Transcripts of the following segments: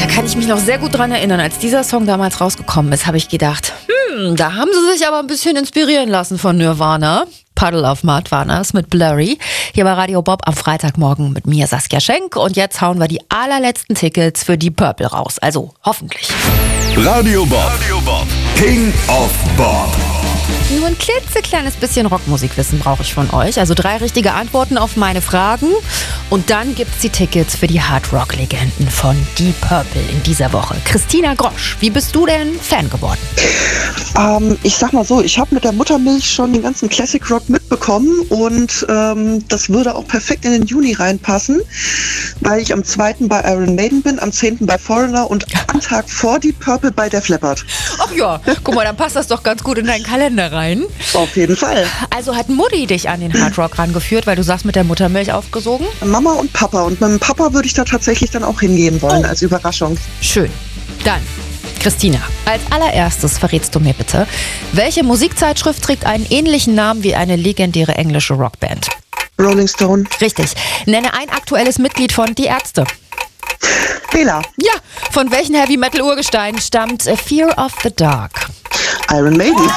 kann ich mich noch sehr gut dran erinnern. Als dieser Song damals rausgekommen ist, habe ich gedacht, da haben sie sich aber ein bisschen inspirieren lassen von Nirvana. Puddle of Mud war das mit Blurry. Hier bei Radio Bob am Freitagmorgen mit mir, Saskia Schenk. Und jetzt hauen wir die allerletzten Tickets für Deep Purple raus. Also hoffentlich. Radio Bob, King of Bob. Nur ein klitzekleines bisschen Rockmusikwissen brauche ich von euch. Also 3 richtige Antworten auf meine Fragen. Und dann gibt's die Tickets für die Hard-Rock-Legenden von Deep Purple in dieser Woche. Christina Grosch, wie bist du denn Fan geworden? Ich sag mal so, ich habe mit der Muttermilch schon den ganzen Classic Rock mitbekommen und das würde auch perfekt in den Juni reinpassen, weil ich am 2. bei Iron Maiden bin, am 10. bei Foreigner und am Tag vor Deep Purple bei Def Leppard. Ach ja, guck mal, dann passt das doch ganz gut in deinen Kalender rein. Auf jeden Fall. Also hat Mutti dich an den Hardrock rangeführt, weil du sagst, mit der Muttermilch aufgesogen? Mama und Papa. Und mit dem Papa würde ich da tatsächlich dann auch hingehen wollen, als Überraschung. Schön. Dann, Christina, als allererstes verrätst du mir bitte, welche Musikzeitschrift trägt einen ähnlichen Namen wie eine legendäre englische Rockband? Rolling Stone. Richtig. Nenne ein aktuelles Mitglied von Die Ärzte. Bela. Ja, von welchen Heavy-Metal-Urgesteinen stammt Fear of the Dark? Iron Maiden.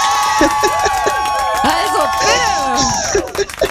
Also,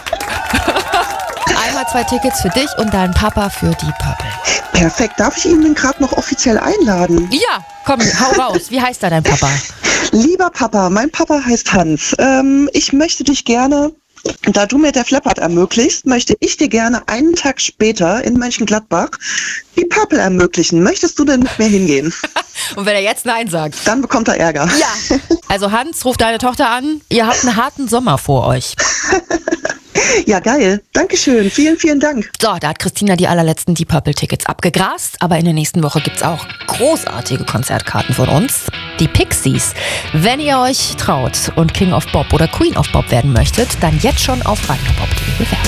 einmal 2 Tickets für dich und deinen Papa für Deep Purple. Perfekt. Darf ich ihn denn gerade noch offiziell einladen? Ja, komm, hau raus. Wie heißt da dein Papa? Lieber Papa, mein Papa heißt Hans. Ich möchte dich gerne, da du mir Def Leppard ermöglicht, möchte ich dir gerne einen Tag später in Mönchengladbach die Purple ermöglichen. Möchtest du denn mit mir hingehen? Und wenn er jetzt Nein sagt? Dann bekommt er Ärger. Ja. Also Hans, ruf deine Tochter an. Ihr habt einen harten Sommer vor euch. Ja, geil. Dankeschön. Vielen, vielen Dank. So, da hat Christina die allerletzten Deep Purple-Tickets abgegrast. Aber in der nächsten Woche gibt's auch großartige Konzertkarten von uns. Die Pixies. Wenn ihr euch traut und King of Bob oder Queen of Bob werden möchtet, dann jetzt schon auf radiobob.de bewerben.